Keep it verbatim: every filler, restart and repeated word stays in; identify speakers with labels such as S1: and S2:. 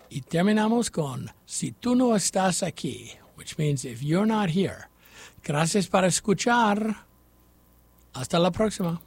S1: Y terminamos con Si tú no estás aquí, which means if you're not here. Gracias por escuchar. Hasta la próxima.